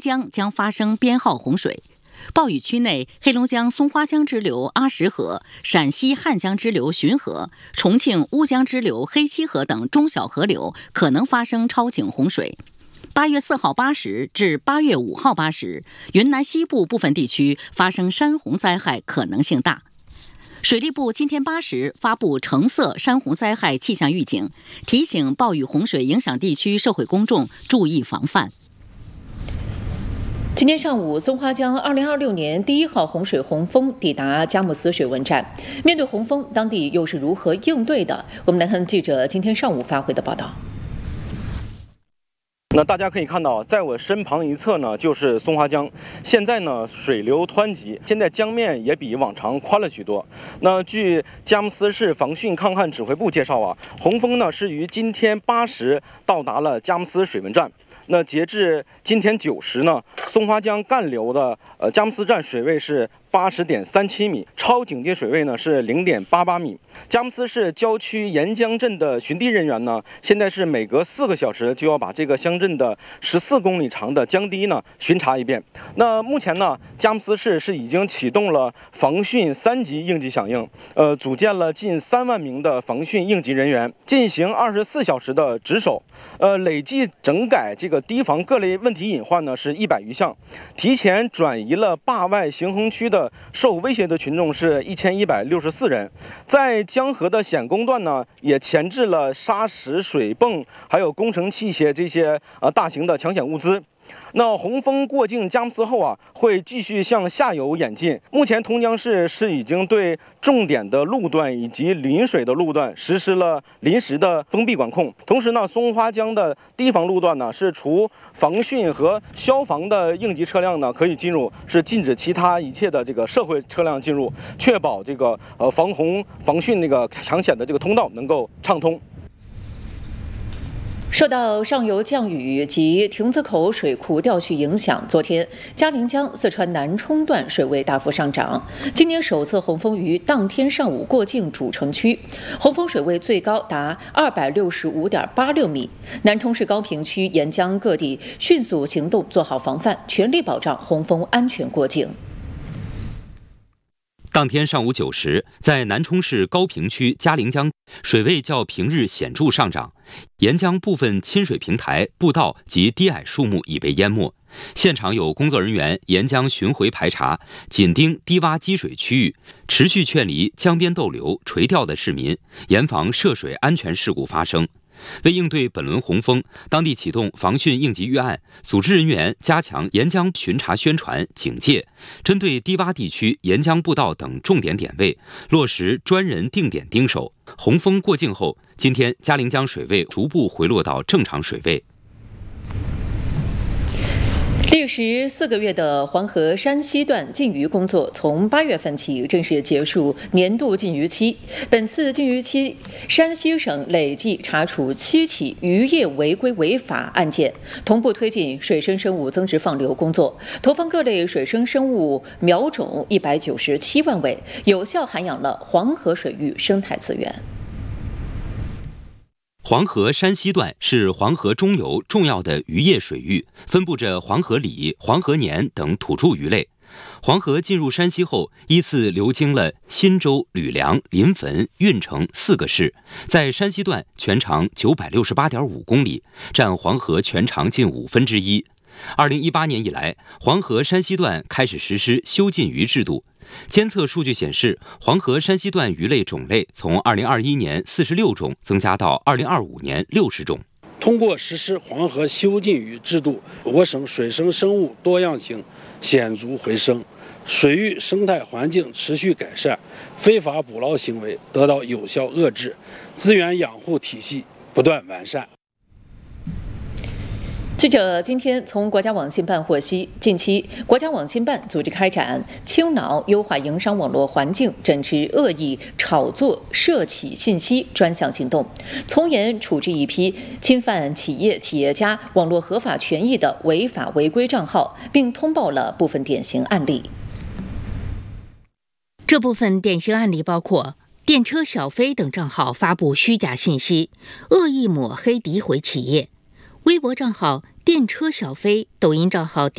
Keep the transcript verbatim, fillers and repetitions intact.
江将发生编号洪水。暴雨区内，黑龙江松花江支流阿什河、陕西汉江支流寻河、重庆乌江支流黑七河等中小河流可能发生超警洪水。八月四号八时至八月五号八时，云南西部部分地区发生山洪灾害可能性大。水利部今天八时发布橙色山洪灾害气象预警，提醒暴雨洪水影响地区社会公众注意防范。 今天上午，松花江二零二六年第一号洪水洪峰抵达佳木斯水文站。面对洪峰，当地又是如何应对的？我们来看记者今天上午发回的报道。 那大家可以看到，在我身旁一侧呢，就是松花江。现在呢，水流湍急，现在江面也比往常宽了许多。那据佳木斯市防汛抗旱指挥部介绍啊，洪峰呢是于今天八时到达了佳木斯水文站。那截至今天九时呢，松花江干流的呃佳木斯站水位是八十点三七米，超警戒水位呢是零点八八米。佳木斯市郊区沿江镇的巡地人员呢，现在是每隔四个小时就要把这个乡镇的十四公里长的江堤呢巡查一遍。那目前呢，佳木斯市是已经启动了防汛三级应急响应，呃，组建了近三万名的防汛应急人员，进行二十四小时的值守。呃，累计整改这个堤防各类问题隐患呢是一百余项，提前转移了坝外行洪区的受威胁的群众是一千一百六十四人。在江河的险工段呢，也前置了沙石、水泵，还有工程器械这些呃大型的抢险物资。那洪峰过境佳木斯后啊，会继续向下游演进。目前同江市是已经对重点的路段以及临水的路段实施了临时的封闭管控。同时呢，松花江的堤防路段呢，是除防汛和消防的应急车辆呢可以进入，是禁止其他一切的这个社会车辆进入，确保这个呃防洪防汛那个抢险的这个通道能够畅通。 受到上游降雨及亭子口水库调蓄影响，昨天嘉陵江四川南充段水位大幅上涨。今年首次洪峰于当天上午过境主城区，洪峰水位最高达二百六十五点八六米。南充市高坪区沿江各地迅速行动，做好防范，全力保障洪峰安全过境。 当天上午九时，在南充市高坪区嘉陵江，水位较平日显著上涨，沿江部分亲水平台、步道及低矮树木已被淹没。现场有工作人员沿江巡回排查，紧盯低洼积水区域，持续劝离江边逗留、垂钓的市民，严防涉水安全事故发生。为应对本轮洪峰，当地启动防汛应急预案，组织人员加强沿江巡查宣传、警戒，针对低洼地区、沿江步道等重点点位，落实专人定点盯守。洪峰过境后，今天嘉陵江水位逐步回落到正常水位。 历时四个月的黄河山西段禁渔工作，从八月份起正式结束年度禁渔期。本次禁渔期，山西省累计查处七起渔业违规违法案件，同步推进水生生物增殖放流工作，投放各类水生生物苗种一百九十七万尾，有效涵养了黄河水域生态资源。 黄河山西段是黄河中游重要的渔业水域，分布着黄河鲤、黄河年等土著鱼类。黄河进入山西后，依次流经了新州、吕梁、临汾、运城四个市，在山西段全长九百六十八点五公里，占黄河全长近五分之一。二零一八年以来，黄河山西段开始实施休禁渔制度。监测数据显示，黄河山西段鱼类种类从二零二一年四十六种增加到二零二五年六十种。 通过实施黄河休禁渔制度，我省水生生物多样性显著回升，水域生态环境持续改善，非法捕捞行为得到有效遏制，资源养护体系不断完善。 记者今天从国家网信办获悉，近期国家网信办组织开展青脑优化营商网络环境，整治恶意炒作涉企信息专项行动，从严处置一批侵犯企业企业家网络合法权益的违法违规账号，并通报了部分典型案例。 这部分典型案例包括电车小飞等账号发布虚假信息，恶意抹黑诋毁企业；微博账号电车小飞、抖音账号